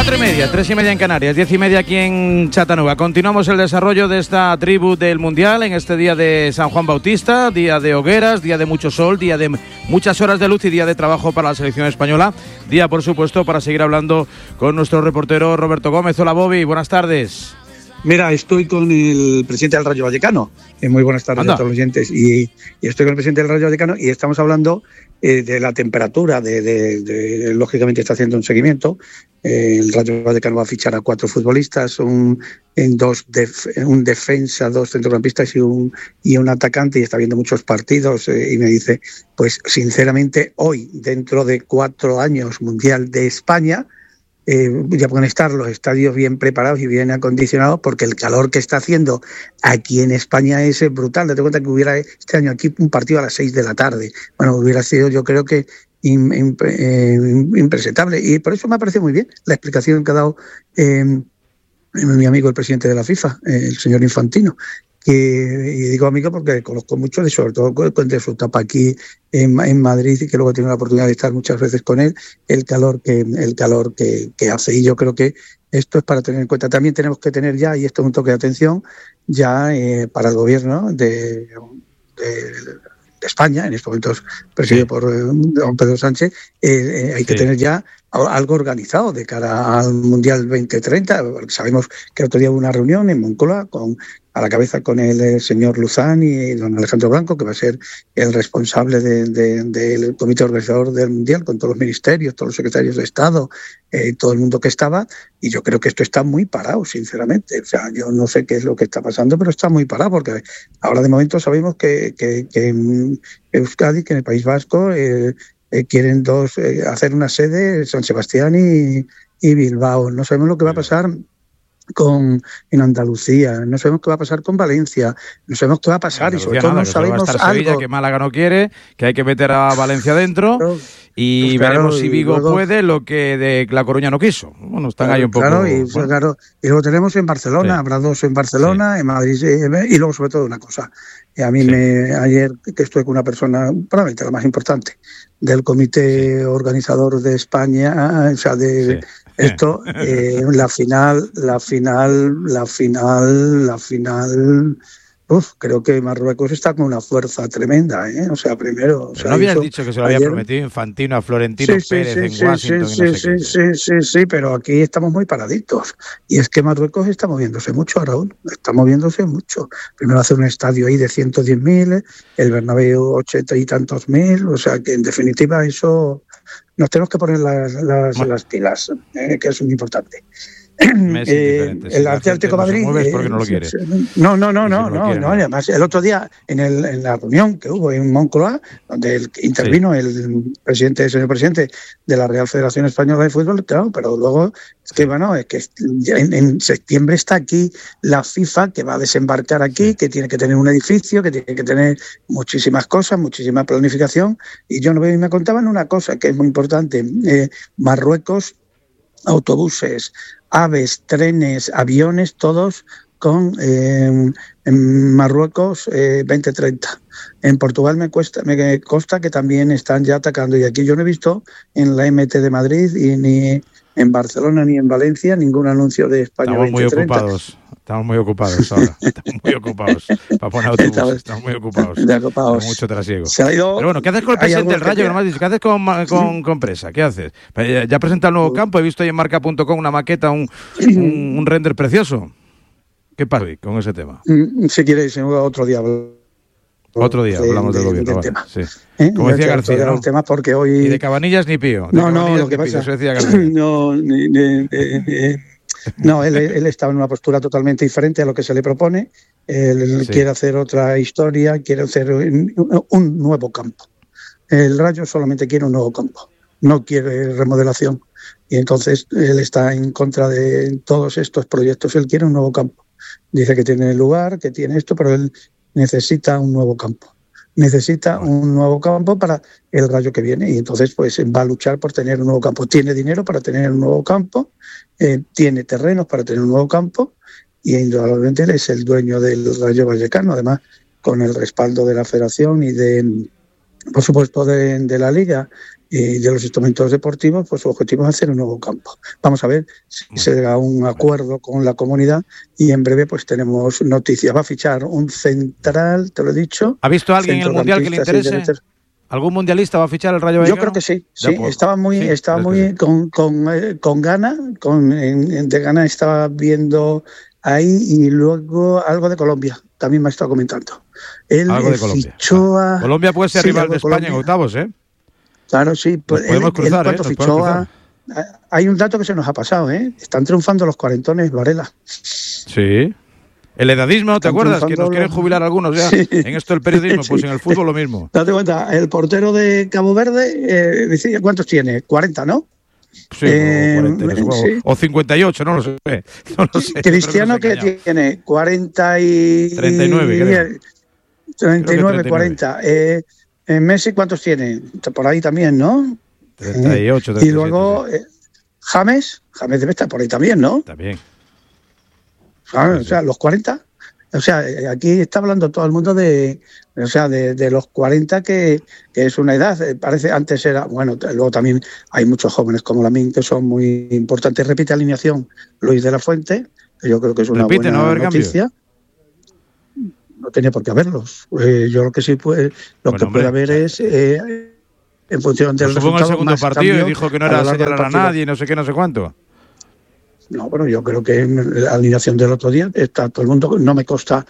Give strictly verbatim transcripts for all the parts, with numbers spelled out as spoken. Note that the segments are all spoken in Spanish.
Cuatro y media, tres y media en Canarias, diez y media aquí en Chattanooga. Continuamos el desarrollo de esta tribu del Mundial en este día de San Juan Bautista, día de hogueras, día de mucho sol, día de muchas horas de luz y día de trabajo para la selección española. Día, por supuesto, para seguir hablando con nuestro reportero Roberto Gómez. Hola, Bobby, buenas tardes. Mira, estoy con el presidente del Rayo Vallecano. Eh, muy buenas tardes Anda. a todos los oyentes. Y, y estoy con el presidente del Rayo Vallecano y estamos hablando eh, de la temperatura. De, de, de, lógicamente está haciendo un seguimiento. Eh, el Rayo Vallecano va a fichar a cuatro futbolistas, un, en dos def, un defensa, dos centrocampistas y un, y un atacante. Y está viendo muchos partidos eh, y me dice, pues sinceramente hoy, dentro de cuatro años Mundial de España, Eh, ya pueden estar los estadios bien preparados y bien acondicionados, porque el calor que está haciendo aquí en España es brutal. Date cuenta que hubiera este año aquí un partido a las seis de la tarde. Bueno, hubiera sido, yo creo que in, in, eh, impresentable. Y por eso me ha parecido muy bien la explicación que ha dado eh, mi amigo el presidente de la FIFA, eh, el señor Infantino. Que, y digo amigo porque conozco mucho, de, sobre todo de su etapa aquí en, en Madrid, y que luego he tenido la oportunidad de estar muchas veces con él, el calor que el calor que, que hace. Y yo creo que esto es para tener en cuenta. También tenemos que tener ya, y esto es un toque de atención, ya eh, para el gobierno de, de, de España, en estos momentos presidido sí. por eh, don Pedro Sánchez, eh, eh, hay que sí. tener ya algo organizado de cara al Mundial veinte treinta. Sabemos que el otro día hubo una reunión en Moncloa con a la cabeza con el, el señor Luzán y don Alejandro Blanco, que va a ser el responsable de, de, del comité organizador del Mundial, con todos los ministerios, todos los secretarios de Estado, eh, todo el mundo que estaba, y yo creo que esto está muy parado, sinceramente. O sea, yo no sé qué es lo que está pasando, pero está muy parado, porque ahora de momento sabemos que, que, que en Euskadi, que en el País Vasco, eh, eh, quieren dos eh, hacer una sede, San Sebastián y, y Bilbao. No sabemos lo que va a pasar con en Andalucía, no sabemos qué va a pasar con Valencia, no sabemos qué va a pasar, y sobre todo nada, no sabemos va a estar Sevilla, algo que Málaga no quiere, que hay que meter a Valencia dentro, claro, y pues claro, veremos si Vigo luego puede lo que de La Coruña no quiso. Bueno, están claro, ahí un poco. Claro, y, bueno. claro, y luego tenemos en Barcelona, sí. habrá dos en Barcelona, sí. en Madrid, y luego sobre todo una cosa. A mí sí. me ayer que estuve con una persona, probablemente la más importante del comité sí. organizador de España, o sea, de sí. esto, eh, la final, la final, la final, la final, uf, creo que Marruecos está con una fuerza tremenda, ¿eh? O sea, primero... O sea, no habías dicho que se lo había ayer prometido Infantino a Florentino sí, Pérez sí, en sí, Washington sí, y no sí, sé sí, sí, sí, sí, pero aquí estamos muy paraditos. Y es que Marruecos está moviéndose mucho, Raúl, está moviéndose mucho. Primero hace un estadio ahí de ciento diez mil, el Bernabéu ochenta y tantos mil, o sea que en definitiva eso... Nos tenemos que poner las, las, bueno. las pilas, eh, que es muy importante. Eh, el Atlético de Madrid. No eh, porque no lo quiere. No, no, no, no, si no, quiere, no. Además, el otro día en, el, en la reunión que hubo en Moncloa, donde el, intervino sí. el presidente, el señor presidente de la Real Federación Española de Fútbol, claro, pero luego es que bueno, es que en, en septiembre está aquí la FIFA, que va a desembarcar aquí, sí. que tiene que tener un edificio, que tiene que tener muchísimas cosas, muchísima planificación. Y yo no me contaban una cosa que es muy importante. Eh, Marruecos, autobuses, aves, trenes, aviones, todos con eh, en Marruecos eh, veinte treinta. En Portugal me, cuesta, me consta que también están ya atacando, y aquí yo no he visto en la M T de Madrid y ni en Barcelona ni en Valencia ningún anuncio de España Estamos veinte treinta. Muy ocupados. Estamos muy ocupados ahora. Estamos muy ocupados para poner autobuses. Estamos, estamos muy ocupados. De ocupados. Con mucho trasiego. Se ha ido, pero bueno, ¿qué haces con el presidente del Rayo? Que no me has dicho. ¿Qué haces con, con, con Presa? ¿Qué haces? Ya presenta el nuevo campo. He visto ahí en marca punto com una maqueta, un, un, un render precioso. ¿Qué pasa con ese tema? Si quieres, otro día. Otro día de, hablamos del de, gobierno. Del tema. Sí. ¿Eh? Como decía García, ¿no? Temas porque hoy... Y de Cabanillas ni pío. De no, no, lo que pasa... Pío, decía García. no, ni, ni, ni, ni, no él, él estaba en una postura totalmente diferente a lo que se le propone. Él sí. quiere hacer otra historia, quiere hacer un, un nuevo campo. El Rayo solamente quiere un nuevo campo, no quiere remodelación. Y entonces él está en contra de todos estos proyectos. Él quiere un nuevo campo. Dice que tiene lugar, que tiene esto, pero él necesita un nuevo campo. Necesita un nuevo campo para el Rayo que viene, y entonces pues va a luchar por tener un nuevo campo. Tiene dinero para tener un nuevo campo, eh, tiene terrenos para tener un nuevo campo, y indudablemente él es el dueño del Rayo Vallecano, además con el respaldo de la Federación y de, por supuesto, de, de la Liga y de los instrumentos deportivos, pues su objetivo es hacer un nuevo campo. Vamos a ver si se da un acuerdo con la comunidad y en breve pues tenemos noticias. Va a fichar un central, te lo he dicho. ¿Ha visto a alguien en el Mundial que le interese? ¿Algún mundialista va a fichar el Rayo Vallecano? Yo creo que sí, sí. Pues, estaba muy, sí, estaba muy sí. con, con, eh, con gana, con, en, en, de gana estaba viendo ahí, y luego algo de Colombia, también me ha estado comentando. Él algo de Colombia. Fichó a... Colombia puede ser sí, rival de España Colombia. En octavos, ¿eh? Claro, sí. Pues nos podemos él, cruzar, él ¿eh? Nos fichó podemos a... Hay un dato que se nos ha pasado, ¿eh? Están triunfando los cuarentones, Varela. Sí. El edadismo, ¿te Están acuerdas? Que nos quieren los... jubilar algunos ya. Sí. En esto el periodismo, pues sí. En el fútbol lo mismo. Date cuenta, el portero de Cabo Verde, eh, decía, ¿cuántos tiene? cuarenta, ¿no? Sí, eh, o, cuarenta, no sé, sí. o cincuenta y ocho, no lo sé. No lo sé Cristiano, que tiene cuarenta y... treinta y nueve, creo. treinta y nueve, cuarenta. Eh, en Messi, ¿cuántos tiene? Por ahí también, ¿no? treinta y ocho, treinta y siete. Y luego, sí. eh, James, James debe estar por ahí también, ¿no? También. Ah, sí, o sea, sí. Los cuarenta. O sea, aquí está hablando todo el mundo de, o sea, de, de los cuarenta, que, que es una edad, parece, antes era, bueno, luego también hay muchos jóvenes como Lamine que son muy importantes. Repite alineación Luis de la Fuente, que yo creo que es una Repite, buena ¿no noticia. Cambio. No tenía por qué haberlos. Eh, yo lo que sí puede, lo bueno, que hombre, puede haber es, eh, en función del resultado, el segundo partido y dijo que no era señalar a nadie, no sé qué, no sé cuánto. No, bueno, yo creo que en la alineación del otro día está todo el mundo, no me consta,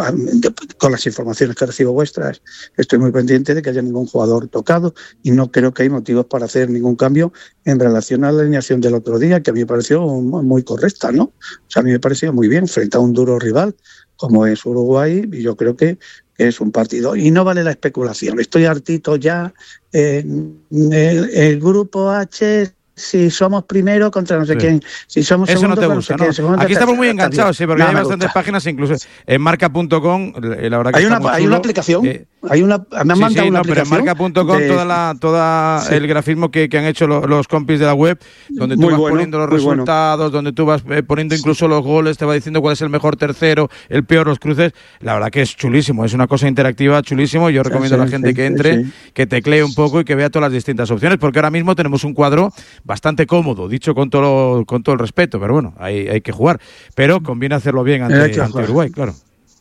con las informaciones que recibo vuestras, estoy muy pendiente de que haya ningún jugador tocado y no creo que hay motivos para hacer ningún cambio en relación a la alineación del otro día, que a mí me pareció muy correcta, ¿no? O sea, a mí me pareció muy bien frente a un duro rival como es Uruguay, y yo creo que es un partido. Y no vale la especulación. Estoy hartito ya. Eh, el, el grupo H... Si somos primero contra no sé sí. quién, si somos Eso segundo, no te gusta, no sé ¿no? Aquí estamos muy enganchados, sí, porque no, hay bastantes gusta. páginas, incluso en marca punto com, la verdad que hay, está una, muy hay una aplicación, eh, hay una, me han sí, mandado sí, una no, aplicación. Pero en marca punto com, de... toda la, toda sí. el grafismo que, que han hecho los, los compis de la web, donde tú muy vas bueno, poniendo los resultados, bueno. donde tú vas eh, poniendo incluso los goles, te va diciendo cuál es el mejor tercero, el peor, los cruces. La verdad que es chulísimo, es una cosa interactiva chulísimo. Yo recomiendo sí, sí, a la gente sí, que entre, sí. que teclee un poco y que vea todas las distintas opciones, porque ahora mismo tenemos un cuadro bastante cómodo, dicho con todo, con todo el respeto, pero bueno, hay, hay que jugar. Pero conviene hacerlo bien ante, ante Uruguay, claro.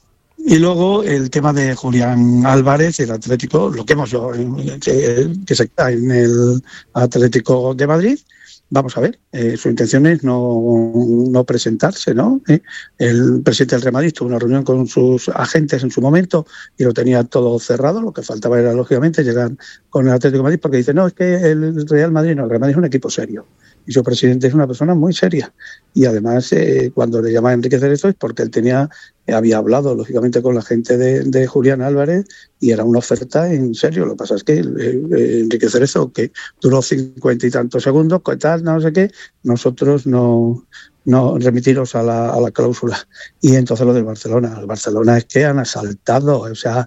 Y luego el tema de Julián Álvarez, el Atlético, lo que hemos yo, que, que se está en el Atlético de Madrid. Vamos a ver, eh, su intención es no, no presentarse, ¿no? ¿Eh? El presidente del Real Madrid tuvo una reunión con sus agentes en su momento y lo tenía todo cerrado. Lo que faltaba era, lógicamente, llegar con el Atlético de Madrid, porque dice, no, es que el Real Madrid no, el Real Madrid es un equipo serio. Y su presidente es una persona muy seria. Y además, eh, cuando le llama a Enrique Cerezo es porque él tenía, eh, había hablado, lógicamente, con la gente de, de Julián Álvarez y era una oferta en serio. Lo que pasa es que eh, Enrique Cerezo, que duró cincuenta y tantos segundos, tal, no sé qué, nosotros no... no remitiros a la, a la cláusula. Y entonces lo del Barcelona. El Barcelona es que han asaltado, o sea,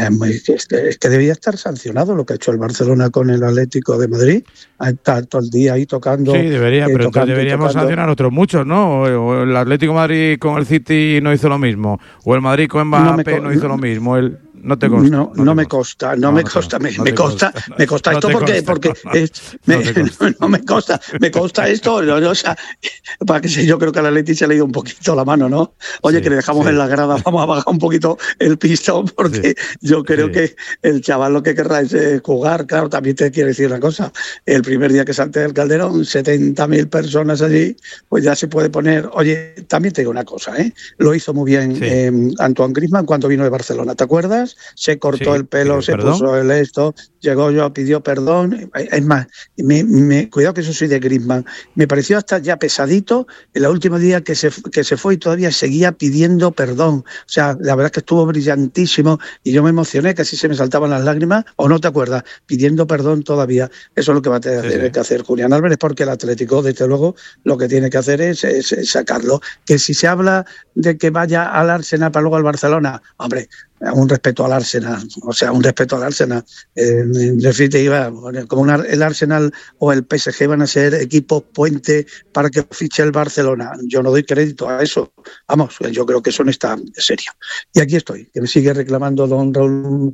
es que, es que debía estar sancionado lo que ha hecho el Barcelona con el Atlético de Madrid. Está todo el día ahí tocando. Sí, debería, eh, pero tocando, deberíamos tocando. sancionar otros muchos, ¿no? O el Atlético de Madrid con el City no hizo lo mismo. O el Madrid con Mbappé no, me, no hizo lo mismo. El... No te consta. No, no, no me consta, no, no me consta, me, no me consta, consta, me consta esto porque, consta, porque no, es, me, no, no me consta, me consta esto, no, no, o sea, para que sé, yo creo que a la Leti se le ha ido un poquito la mano, ¿no? Oye, sí, que le dejamos sí. en la grada, vamos a bajar un poquito el pistón, porque sí. yo creo sí. que el chaval lo que querrá es eh, jugar. Claro, también te quiero decir una cosa, el primer día que salte del Calderón, setenta mil personas allí, pues ya se puede poner, oye, también te digo una cosa, ¿eh? Lo hizo muy bien sí. eh, Antoine Griezmann cuando vino de Barcelona, ¿te acuerdas? Se cortó sí, el pelo, se perdón. puso el esto, llegó yo, pidió perdón. Es más, me, me, cuidado que eso soy de Griezmann. Me pareció hasta ya pesadito el último día que se, que se fue y todavía seguía pidiendo perdón. O sea, la verdad es que estuvo brillantísimo y yo me emocioné, casi se me saltaban las lágrimas, o no te acuerdas, pidiendo perdón todavía. Eso es lo que va a tener sí, sí. que hacer Julián Álvarez, porque el Atlético, desde luego, lo que tiene que hacer es, es, es sacarlo. Que si se habla de que vaya al Arsenal para luego al Barcelona, hombre, un respeto al Arsenal, o sea, un respeto al Arsenal. Eh, en definitiva, como una, el Arsenal o el P S G van a ser equipos puente para que fiche el Barcelona. Yo no doy crédito a eso. Vamos, yo creo que eso no está serio. Y aquí estoy, que me sigue reclamando don Raúl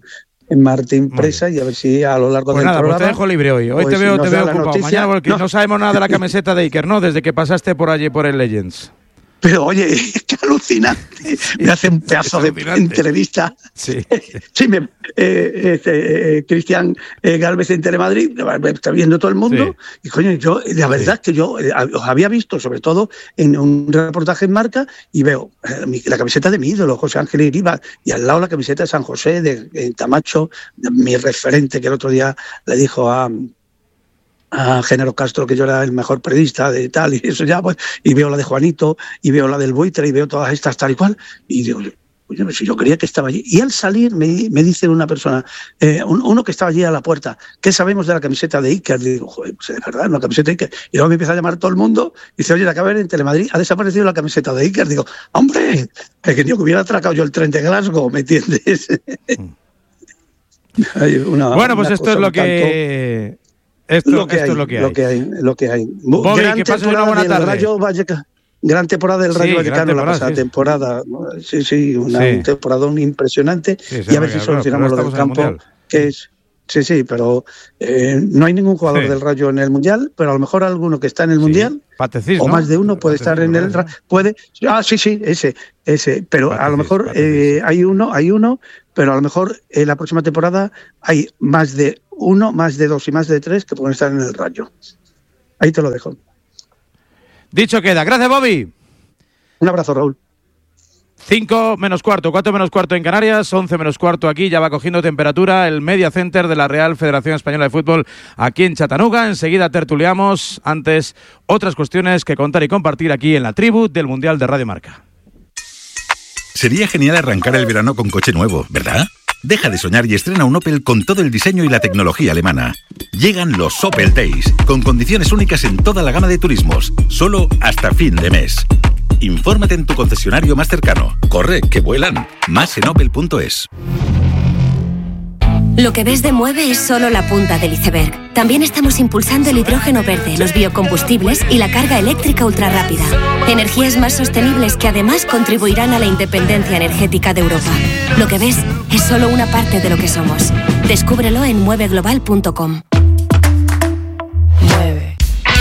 en Marte Impresa y a ver si a lo largo pues del nada, programa... Pues te dejo libre hoy. Hoy pues te veo, si te veo ocupado. Noticia, Mañana porque no. no sabemos nada de la camiseta de Iker, ¿no? Desde que pasaste por allí por el Legends. Pero oye, qué alucinante. Sí, me hace un pedazo de entrevista. Sí. Sí, me, eh, este, eh, Cristian eh, Gálvez en Telemadrid, me está viendo todo el mundo. Sí. Y coño, yo, la verdad sí. es que yo eh, os había visto, sobre todo en un reportaje en Marca, y veo eh, mi, la camiseta de mi ídolo, José Ángel Iribar, y al lado la camiseta de San José, de, de Tamacho, de mi referente, que el otro día le dijo a. a Género Castro que yo era el mejor periodista de tal y eso ya, pues, y veo la de Juanito y veo la del Buitre y veo todas estas tal y cual y digo, oye, si yo creía que estaba allí. Y al salir me, me dice una persona, eh, un, uno que estaba allí a la puerta, ¿qué sabemos de la camiseta de Iker? Le digo, joder, pues de verdad, una camiseta de Iker. Y luego me empieza a llamar todo el mundo y dice, oye, la acabo de ver en Telemadrid, ha desaparecido la camiseta de Iker. Digo, hombre, que quería que hubiera atracado yo el tren de Glasgow, ¿me entiendes? una, bueno, pues una esto es lo que... Tanto, Esto, lo, que esto hay, es lo que hay. Lo que hay, lo que hay. Bobby, gran que pases una buena tarde. Rayo Vallecano, gran temporada del Rayo sí, Vallecano la pasada sí. temporada. Sí, sí, una, sí. un temporadón impresionante. Sí, y a ver si solucionamos lo del campo, que es... Sí, sí, pero eh, no hay ningún jugador sí. del Rayo en el Mundial, pero a lo mejor alguno que está en el sí. Mundial, Patecis, o ¿no? más de uno puede Patecis, estar en el... ¿no? puede Ah, sí, sí, ese, ese. Pero Patecis, a lo mejor eh, hay uno, hay uno, pero a lo mejor en la próxima temporada hay más de uno, más de dos y más de tres que pueden estar en el Rayo. Ahí te lo dejo. Dicho queda. Gracias, Bobby. Un abrazo, Raúl. cinco menos cuarto, cuatro menos cuarto en Canarias, once menos cuarto aquí, ya va cogiendo temperatura el Media Center de la Real Federación Española de Fútbol aquí en Chattanooga. Enseguida tertuliamos, antes otras cuestiones que contar y compartir aquí en la tribu del Mundial de Radio Marca. Sería genial arrancar el verano con coche nuevo, ¿verdad? Deja de soñar y estrena un Opel con todo el diseño y la tecnología alemana. Llegan los Opel Days, con condiciones únicas en toda la gama de turismos, solo hasta fin de mes. Infórmate en tu concesionario más cercano. Corre, que vuelan. Más en opel punto es. Lo que ves de Mueve es solo la punta del iceberg. También estamos impulsando el hidrógeno verde, los biocombustibles y la carga eléctrica ultrarrápida. Energías más sostenibles que además contribuirán a la independencia energética de Europa. Lo que ves es solo una parte de lo que somos. Descúbrelo en mueve global punto com. Mueve.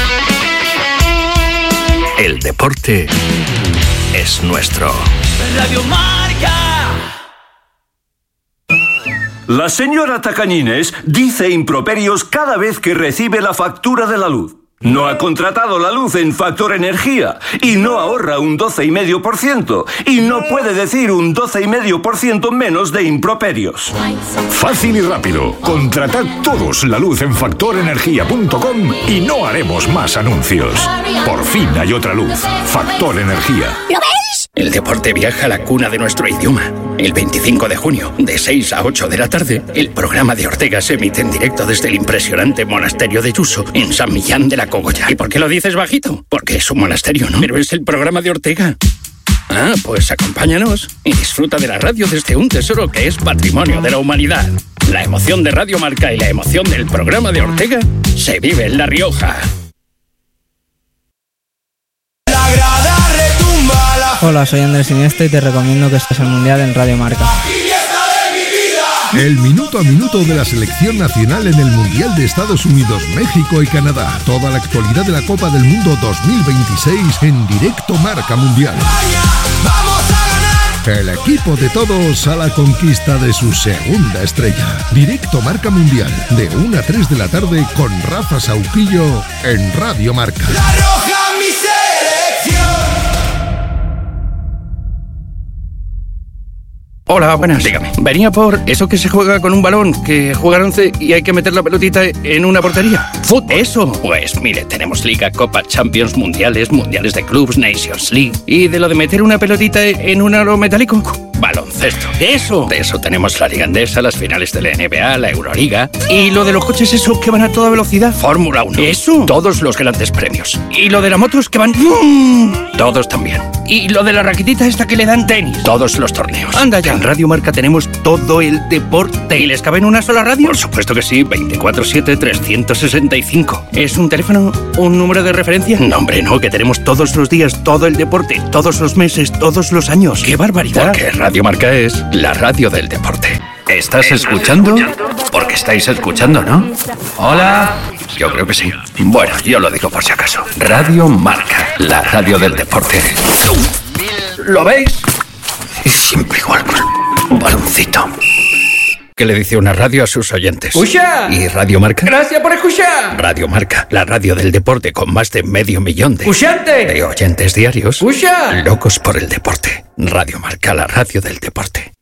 El deporte es nuestro. Radio Marca. La señora Tacañines dice improperios cada vez que recibe la factura de la luz. No ha contratado la luz en Factor Energía y no ahorra un doce coma cinco por ciento y no puede decir un doce coma cinco por ciento menos de improperios. Fácil y rápido. Contratad todos la luz en factor energía punto com y no haremos más anuncios. Por fin hay otra luz. Factor Energía. ¿Lo ves? El deporte viaja a la cuna de nuestro idioma. El veinticinco de junio, de seis a ocho de la tarde, el programa de Ortega se emite en directo desde el impresionante monasterio de Yuso, en San Millán de la Cogolla. ¿Y por qué lo dices bajito? Porque es un monasterio, ¿no? Pero es el programa de Ortega. Ah, pues acompáñanos y disfruta de la radio desde un tesoro que es patrimonio de la humanidad. La emoción de Radio Marca y la emoción del programa de Ortega se vive en La Rioja. Hola, soy Andrés Iniesta y te recomiendo que estés al Mundial en Radio Marca. El minuto a minuto de la selección nacional en el Mundial de Estados Unidos, México y Canadá. Toda la actualidad de la Copa del Mundo dos mil veintiséis en directo Marca Mundial. El equipo de todos a la conquista de su segunda estrella. Directo Marca Mundial, de una a tres de la tarde con Rafa Sauquillo en Radio Marca. La Roja, mi selección. Hola, buenas. Dígame. Venía por eso que se juega con un balón, que juegan once y hay que meter la pelotita en una portería. ¿Fútbol? Eso. Pues mire, tenemos Liga, Copa, Champions, Mundiales, Mundiales de Clubs, Nations League. ¿Y de lo de meter una pelotita en un aro metálico? Baloncesto. ¿Eso? De eso tenemos la Liga Endesa, las finales de la N B A, la Euroliga. ¿Y lo de los coches esos que van a toda velocidad? Fórmula uno. ¿Eso? Todos los grandes premios. ¿Y lo de las motos que van...? Todos también. ¿Y lo de la raquetita esta que le dan tenis? Todos los torneos. Anda ya. En Radio Marca tenemos todo el deporte. ¿Y les cabe en una sola radio? Por supuesto que sí, veinticuatro siete, trescientos sesenta y cinco. ¿Es un teléfono? ¿Un número de referencia? No, hombre, no, que tenemos todos los días, todo el deporte, todos los meses, todos los años. ¡Qué barbaridad! Porque Radio Marca es la radio del deporte. ¿Estás escuchando? Porque estáis escuchando, ¿no? Hola. Yo creo que sí. Bueno, yo lo digo por si acaso. Radio Marca, la radio del deporte. ¿Lo veis? Es siempre igual con un baloncito. ¿Qué le dice una radio a sus oyentes? ¡Escucha! ¿Y Radio Marca? ¡Gracias por escuchar! Radio Marca, la radio del deporte con más de medio millón de... ¡Escuchante! De oyentes diarios. ¡Escucha! Locos por el deporte. Radio Marca, la radio del deporte.